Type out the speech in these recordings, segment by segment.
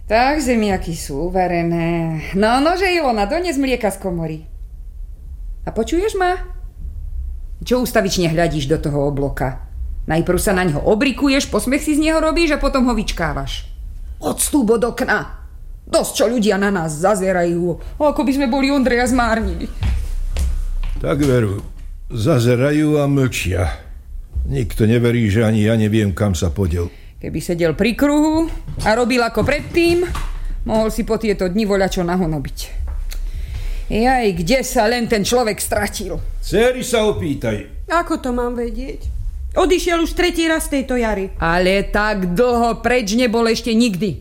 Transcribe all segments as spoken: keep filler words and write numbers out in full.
Tak, zemiaky sú uvarené. No, nože Ilona, donies mlieka z komory. A počuješ ma? Čo ustavične hľadíš do toho obloka? Najprv sa na ňo obrikuješ, posmech si z neho robíš a potom ho vyčkávaš. Odstúp od okna. Dosť, čo ľudia na nás zazerajú, ako by sme boli Ondreja zmárnili. Tak veru, zazerajú a mlčia. Nikto neverí, že ani ja neviem, kam sa podiel. Keby sedel pri kruhu a robil ako predtým, mohol si po tieto dni voľačo nahonobiť. Jaj, kde sa len ten človek stratil? Céry sa opýtaj. Ako to mám vedieť? Odišiel už tretí raz tejto jary. Ale tak dlho preč nebol ešte nikdy.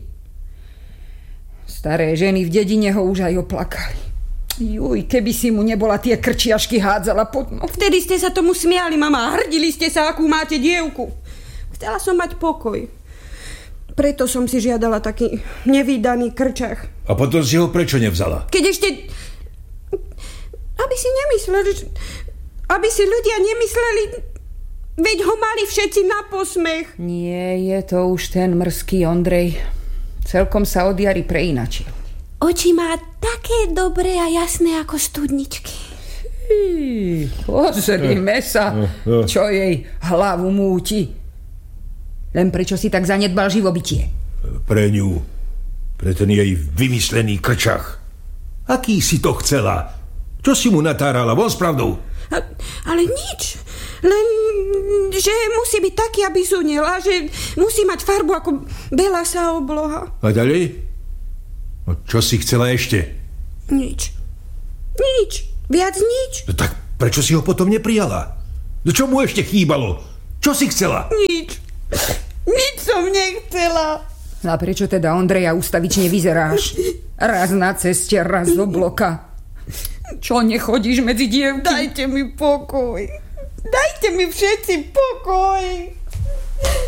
Staré ženy v dedine ho už aj oplakali. Juj, keby si mu nebola tie krčiašky hádzala pod nohu. Vtedy ste sa tomu smiali, mama. Hrdili ste sa, akú máte dievku. Chcela som mať pokoj. Preto som si žiadala taký nevídaný krčach. A potom si ho prečo nevzala? Keď ešte... Aby si nemysleli... Aby si ľudia nemysleli... Veď ho mali všetci na posmech. Nie, je to už ten mrzký Ondrej. Celkom sa od jary preinačil. Oči má také dobré a jasné ako studničky. Hý, pozrime sa, čo jej hlavu múti. Len prečo si tak zanedbal živobytie? Pre ňu. Pre ten jej vymyslený krčach. Aký si to chcela? Čo si mu natárala? Von s pravdou. A, ale nič. Len, že musí byť taký, aby zunil. A že musí mať farbu ako belá obloha. A ďalej? No, čo si chcela ešte? Nič. Nič. Viac nič. No tak prečo si ho potom neprijala? No čo mu ešte chýbalo? Čo si chcela? Nič. Nič som nechcela. A prečo teda, Ondreja, ustavične vyzeráš? Raz na ceste, raz z obloka. Čo nechodíš medzi dievky? Dajte mi pokoj. Dajte mi všetci pokoj.